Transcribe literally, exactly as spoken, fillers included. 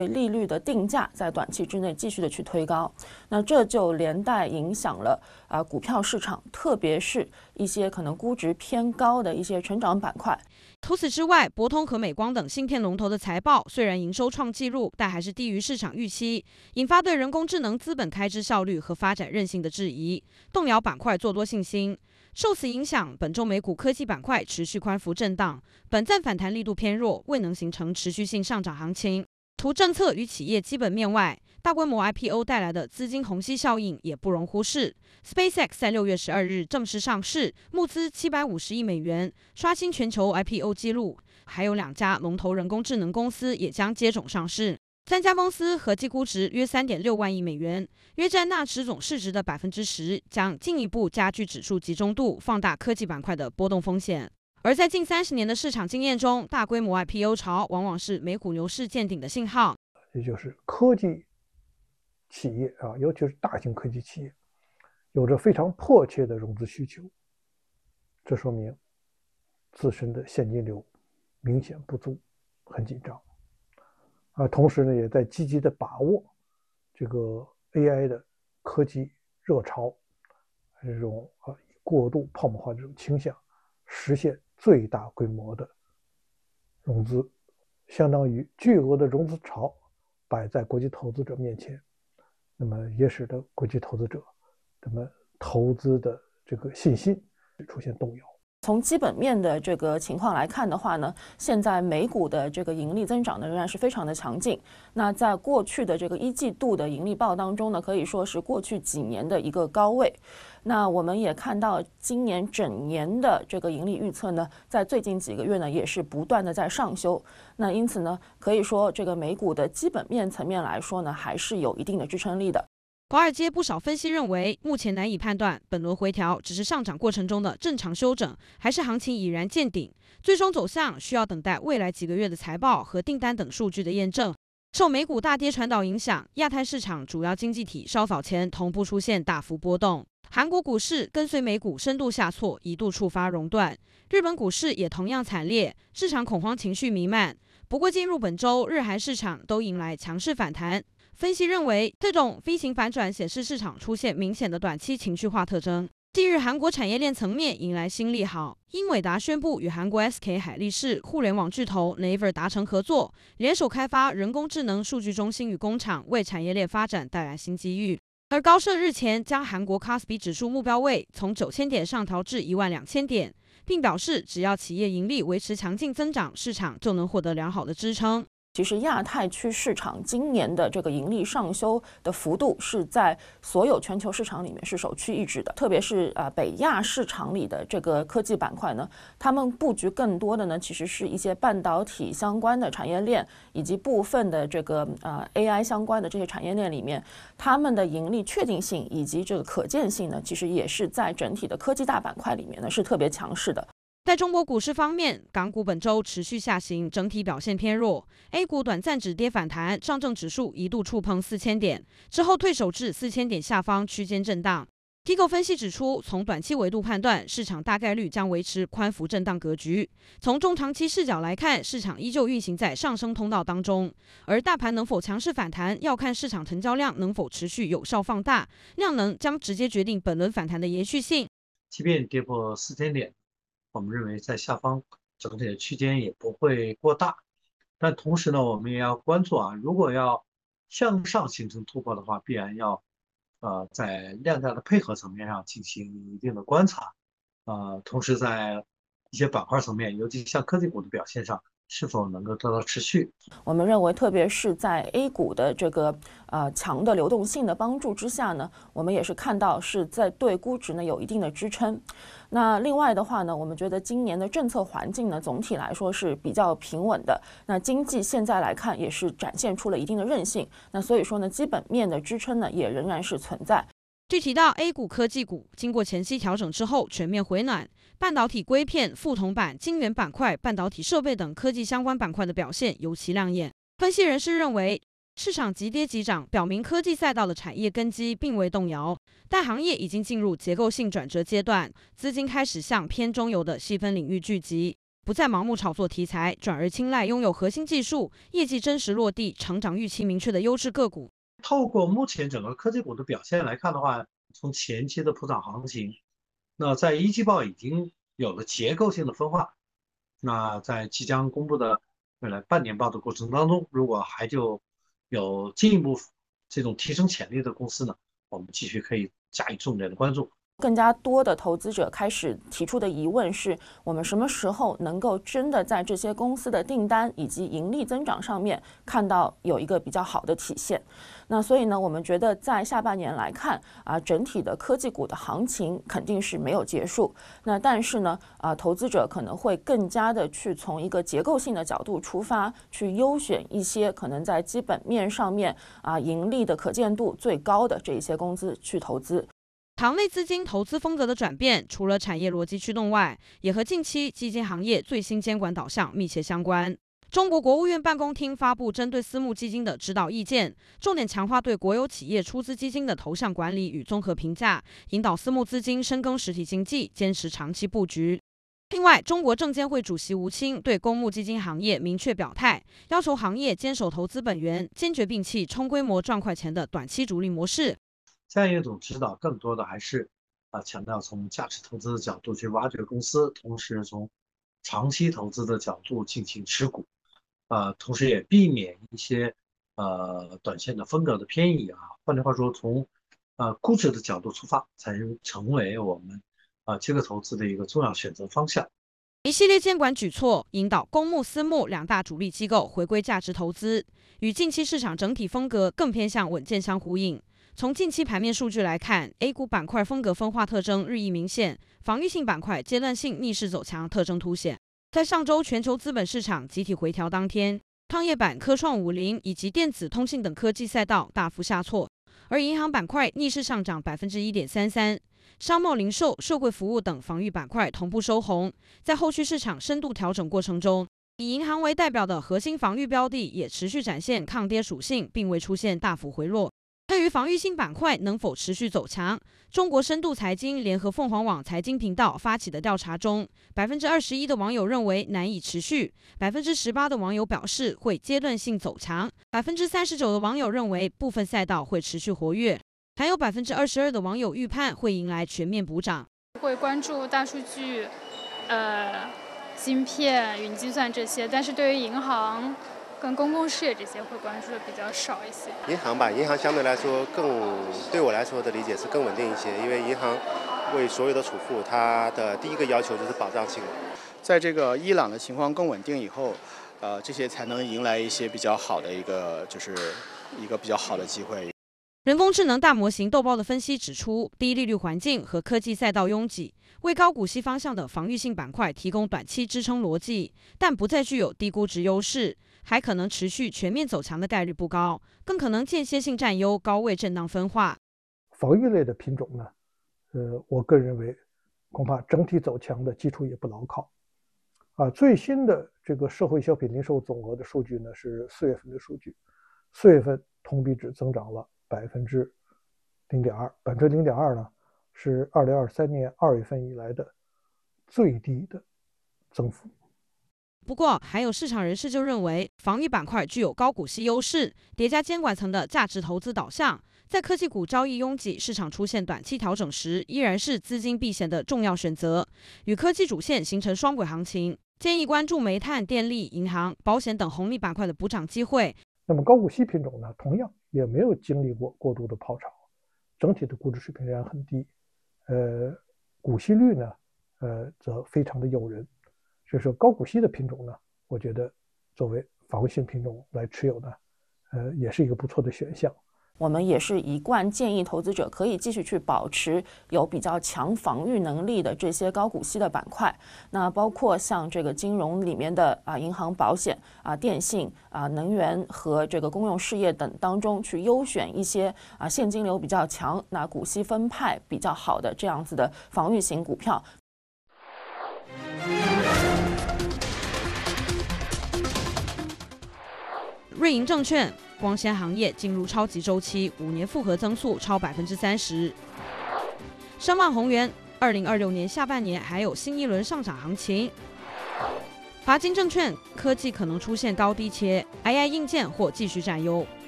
利率的定价在短期之内继续的去推高，那这就连带影响了啊、呃、股票市场，特别是一些可能估值偏高的一些成长板块。 除此之外，博通和美光等芯片龙头的财报虽然营收创纪录，但还是低于市场预期，引发对人工智能资本开支效率和发展韧性的质疑，动摇板块做多信心。受此影响，本周美股科技板块持续宽幅震荡，本站反弹力度偏弱，未能形成持续性上涨行情。除政策与企业基本面外，大规模 I P O 带来的资金虹吸效应也不容忽视。SpaceX 在六月十二日正式上市，募资七百五十亿美元，刷新全球 I P O 纪录。还有两家龙头人工智能公司也将接踵上市，三家公司合计估值约 三点六万亿美元，约占纳指总市值的 百分之十， 将进一步加剧指数集中度，放大科技板块的波动风险。而在近三十年的市场经验中，大规模 I P O 潮往往是美股牛市见顶的信号。 也就是科技企业啊，尤其是大型科技企业，有着非常迫切的融资需求，这说明自身的现金流明显不足，很紧张。啊，同时呢，也在积极的把握这个 A I 的科技热潮，这种啊过度泡沫化的这种倾向，实现最大规模的融资，相当于巨额的融资潮摆在国际投资者面前，那么也使得国际投资者那么投资的这个信心出现动摇。 从基本面的这个情况来看的话呢，现在美股的这个盈利增长呢仍然是非常的强劲。那在过去的这个一季度的盈利报当中呢，可以说是过去几年的一个高位。那我们也看到今年整年的这个盈利预测呢，在最近几个月呢也是不断的在上修。那因此呢，可以说这个美股的基本面层面来说呢，还是有一定的支撑力的。 华尔街不少分析认为，目前难以判断本轮回调只是上涨过程中的正常修整，还是行情已然见顶，最终走向需要等待未来几个月的财报和订单等数据的验证。受美股大跌传导影响，亚太市场主要经济体稍早前同步出现大幅波动。韩国股市跟随美股深度下挫，一度触发熔断。日本股市也同样惨烈，市场恐慌情绪弥漫。不过进入本周，日韩市场都迎来强势反弹。分析认为，这种 V 型反转显示市场出现明显的短期情绪化特征。近日，韩国产业链层面迎来新利好，英伟达宣布与韩国 S K 海力士互联网巨头 Naver 达成合作，联手开发人工智能数据中心与工厂，为产业链发展带来新机遇。而高盛日前将韩国 K O S P I 指数目标位从九千点上调至一万两千点，并表示只要企业盈利维持强劲增长，市场就能获得良好的支撑。 其实亚太区市场今年的这个盈利上修的幅度是在所有全球市场里面是首屈一指的，特别是啊、呃、北亚市场里的这个科技板块呢，他们布局更多的呢其实是一些半导体相关的产业链，以及部分的这个呃 A I 相关的这些产业链里面，他们的盈利确定性以及这个可见性呢，其实也是在整体的科技大板块里面呢是特别强势的。 在中国股市方面，港股本周持续下行，整体表现偏弱。A 股短暂止跌反弹，上证指数一度触碰四千点，之后退守至四千点下方区间震荡。机构分析指出，从短期维度判断，市场大概率将维持宽幅震荡格局。从中长期视角来看，市场依旧运行在上升通道当中，而大盘能否强势反弹，要看市场成交量能否持续有效放大，量能将直接决定本轮反弹的延续性。 即便跌破四千点，我们认为在下方整体的区间也不会过大，但同时呢，我们也要关注啊，如果要向上形成突破的话，必然要呃在量价的配合层面上进行一定的观察，呃，同时在一些板块层面，尤其像科技股的表现上，是否能够得到持续。 我们认为，特别是在 A 股的这个呃强的流动性的帮助之下呢，我们也是看到是在对估值呢有一定的支撑。那另外的话呢，我们觉得今年的政策环境呢，总体来说是比较平稳的。那经济现在来看也是展现出了一定的韧性。那所以说呢，基本面的支撑呢也仍然是存在。 具体到 A 股科技股，经过前期调整之后全面回暖，半导体硅片、副铜板、晶圆板块、半导体设备等科技相关板块的表现尤其亮眼。分析人士认为，市场急跌急涨，表明科技赛道的产业根基并未动摇，但行业已经进入结构性转折阶段，资金开始向偏中游的细分领域聚集。 不再盲目炒作题材，转而青睐拥有核心技术、业绩真实落地、成长预期明确的优质个股。 透过目前整个科技股的表现来看的话，从前期的普涨行情，那在一季报已经有了结构性的分化。那在即将公布的未来半年报的过程当中，如果还就有进一步这种提升潜力的公司呢，我们继续可以加以重点的关注。 更加多的投资者开始提出的疑问是，我们什么时候能够真的在这些公司的订单以及盈利增长上面看到有一个比较好的体现？那所以呢，我们觉得在下半年来看啊，整体的科技股的行情肯定是没有结束。那但是呢，啊，投资者可能会更加的去从一个结构性的角度出发，去优选一些可能在基本面上面啊盈利的可见度最高的这一些公司去投资。 行内资金投资风格的转变，除了产业逻辑驱动外，也和近期基金行业最新监管导向密切相关。中国国务院办公厅发布针对私募基金的指导意见，重点强化对国有企业出资基金的投向管理与综合评价，引导私募资金深耕实体经济，坚持长期布局。另外，中国证监会主席吴清对公募基金行业明确表态，要求行业坚守投资本源，坚决摒弃冲规模赚快钱的短期逐利模式。 这样一种指导，更多的还是啊强调从价值投资的角度去挖掘公司，同时从长期投资的角度进行持股，呃，同时也避免一些呃短线的风格的偏移啊。换句话说，从呃估值的角度出发，才能成为我们啊这个投资的一个重要选择方向。 一系列监管举措引导公募、私募两大主力机构回归价值投资，与近期市场整体风格更偏向稳健相呼应。从近期盘面数据来看 ，A 股板块风格分化特征日益明显，防御性板块阶段性逆势走强特征凸显。在上周全球资本市场集体回调当天，创业板、科创五零以及电子、通信等科技赛道大幅下挫，而银行板块逆势上涨百分之一点三三，商贸零售、社会服务等防御板块同步收红。在后续市场深度调整过程中，以银行为代表的核心防御标的也持续展现抗跌属性，并未出现大幅回落。对于防御性板块能否持续走强，中国深度财经联合凤凰网财经频道发起的调查中，百分之二十一的网友认为难以持续，百分之十八的网友表示会阶段性走强，百分之三十九的网友认为部分赛道会持续活跃，还有百分之二十二的网友预判会迎来全面补涨。 会关注大数据、呃、芯片、云计算这些，但是对于银行跟公共事业这些会关注的比较少一些。 银行吧，银行相对来说更对我来说的理解是更稳定一些，因为银行为所有的储户，它的第一个要求就是保障性。 在这个伊朗的情况更稳定以后，呃，这些才能迎来一些比较好的一个，就是一个比较好的机会。 人工智能大模型豆包的分析指出，低利率环境和科技赛道拥挤，为高股息方向的防御性板块提供短期支撑逻辑，但不再具有低估值优势，还可能持续全面走强的概率不高，更可能间歇性占优，高位震荡分化。 防御类的品种呢，呃，我个人认为恐怕整体走强的基础也不牢靠。啊，最新的这个社会消费零售总额的数据呢是四月份的数据，四月份同比只增长了百分之零点二，百分之零点二呢是二零二三年二月份以来的最低的增幅。 不过，还有市场人士就认为，防御板块具有高股息优势，叠加监管层的价值投资导向，在科技股交易拥挤、市场出现短期调整时，依然是资金避险的重要选择，与科技主线形成双轨行情。建议关注煤炭、电力、银行、保险等红利板块的补涨机会。 那么高股息品种呢，同样也没有经历过过度的泡炒，整体的估值水平仍然很低，呃，股息率呢，呃，则非常的诱人。所以说高股息的品种呢，我觉得作为防御性品种来持有呢，呃，也是一个不错的选项。 我们也是一贯建议投资者可以继续去保持有比较强防御能力的这些高股息的板块，那包括像这个金融里面的啊银行、保险啊、电信啊、能源和这个公用事业等当中去优选一些啊现金流比较强、那股息分派比较好的这样子的防御型股票。 瑞银证券光纤行业进入超级周期，五年复合增速超百分之三十。商贸宏源二零二六年下半年还有新一轮上涨行情。 华金证券科技可能出现高低切 ，A I 硬件或继续占优。